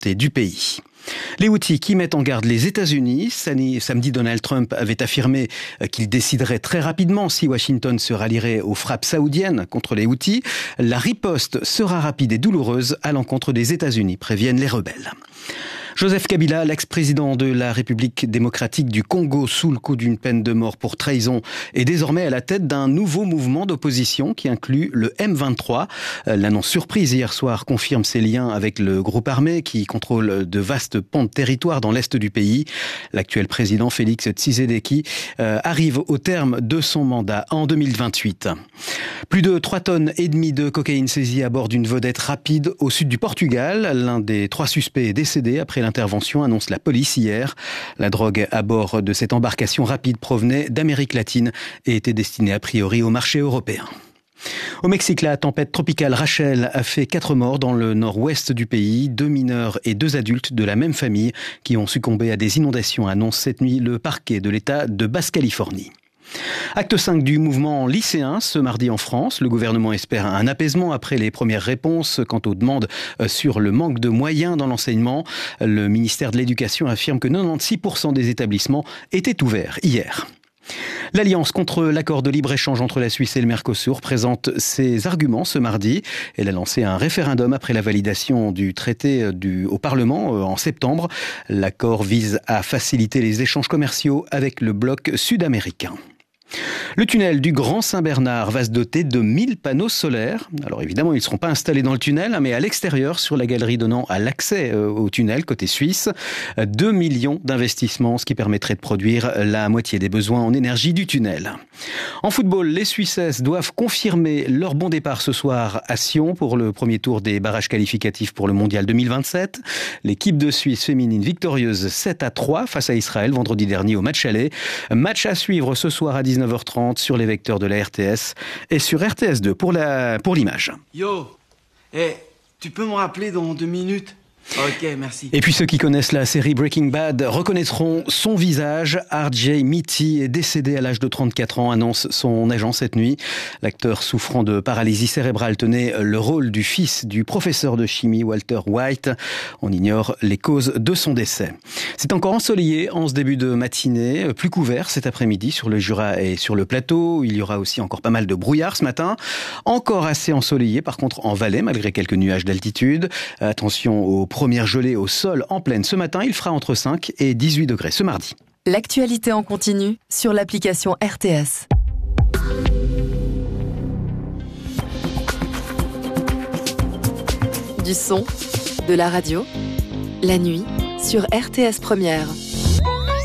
du pays. Les Houthis qui mettent en garde les États-Unis. Samedi, Donald Trump avait affirmé qu'il déciderait très rapidement si Washington se rallierait aux frappes saoudiennes contre les Houthis. La riposte sera rapide et douloureuse à l'encontre des États-Unis, préviennent les rebelles. Joseph Kabila, l'ex-président de la République démocratique du Congo, sous le coup d'une peine de mort pour trahison, est désormais à la tête d'un nouveau mouvement d'opposition qui inclut le M23. L'annonce surprise hier soir confirme ses liens avec le groupe armé qui contrôle de vastes pans de territoire dans l'est du pays. L'actuel président Félix Tshisekedi arrive au terme de son mandat en 2028. Plus de 3,5 tonnes de cocaïne saisie à bord d'une vedette rapide au sud du Portugal. L'un des 3 suspects est décédé après l'intervention, annonce la police hier. La drogue à bord de cette embarcation rapide provenait d'Amérique latine et était destinée a priori au marché européen. Au Mexique, la tempête tropicale Rachel a fait 4 morts dans le nord-ouest du pays, 2 mineurs et 2 adultes de la même famille qui ont succombé à des inondations, annonce cette nuit le parquet de l'État de Basse-Californie. Acte 5 du mouvement lycéen ce mardi en France. Le gouvernement espère un apaisement après les premières réponses quant aux demandes sur le manque de moyens dans l'enseignement. Le ministère de l'Éducation affirme que 96% des établissements étaient ouverts hier. L'Alliance contre l'accord de libre-échange entre la Suisse et le Mercosur présente ses arguments ce mardi. Elle a lancé un référendum après la validation du traité au Parlement en septembre. L'accord vise à faciliter les échanges commerciaux avec le bloc sud-américain. Le tunnel du Grand Saint-Bernard va se doter de 1000 panneaux solaires. Alors évidemment, ils ne seront pas installés dans le tunnel, mais à l'extérieur, sur la galerie donnant à l'accès au tunnel, côté suisse. 2 millions d'investissements, ce qui permettrait de produire la moitié des besoins en énergie du tunnel. En football, les Suissesses doivent confirmer leur bon départ ce soir à Sion pour le premier tour des barrages qualificatifs pour le Mondial 2027. L'équipe de Suisse féminine victorieuse 7-3 face à Israël vendredi dernier au match aller. Match à suivre ce soir à 19h30 sur les vecteurs de la RTS et sur RTS2 pour l'image. Yo, tu peux me rappeler dans 2 minutes ? Ok, merci. Et puis ceux qui connaissent la série Breaking Bad reconnaîtront son visage. R.J. Mitty est décédé à l'âge de 34 ans, annonce son agent cette nuit. L'acteur souffrant de paralysie cérébrale tenait le rôle du fils du professeur de chimie Walter White. On ignore les causes de son décès. C'est encore ensoleillé en ce début de matinée, plus couvert cet après-midi sur le Jura et sur le plateau. Il y aura aussi encore pas mal de brouillard ce matin. Encore assez ensoleillé par contre en Valais malgré quelques nuages d'altitude. Attention aux première gelée au sol en plaine ce matin, il fera entre 5 et 18 degrés ce mardi. L'actualité en continu sur l'application RTS. Du son, de la radio, la nuit sur RTS Première.